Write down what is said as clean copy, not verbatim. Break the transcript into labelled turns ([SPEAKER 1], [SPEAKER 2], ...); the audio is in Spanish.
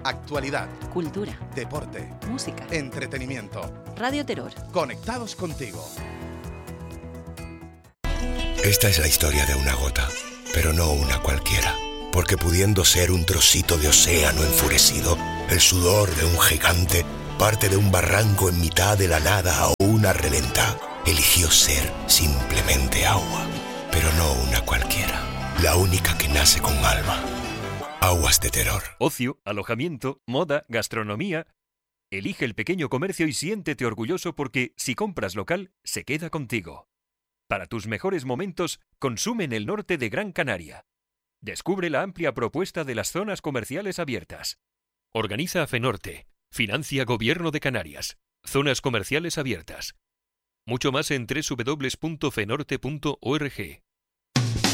[SPEAKER 1] Actualidad,
[SPEAKER 2] cultura,
[SPEAKER 1] deporte,
[SPEAKER 2] música,
[SPEAKER 1] entretenimiento.
[SPEAKER 2] Radio Terror.
[SPEAKER 1] Conectados contigo.
[SPEAKER 3] Esta es la historia de una gota, pero no una cualquiera. Porque pudiendo ser un trocito de océano enfurecido, el sudor de un gigante, parte de un barranco en mitad de la nada o una reventa, eligió ser simplemente agua. Pero no una cualquiera, la única que nace con alma. Aguas de Terror.
[SPEAKER 4] Ocio, alojamiento, moda, gastronomía. Elige el pequeño comercio y siéntete orgulloso porque si compras local, se queda contigo. Para tus mejores momentos, consume en el norte de Gran Canaria. Descubre la amplia propuesta de las zonas comerciales abiertas. Organiza FENORTE. Financia Gobierno de Canarias. Zonas comerciales abiertas. Mucho más en www.fenorte.org.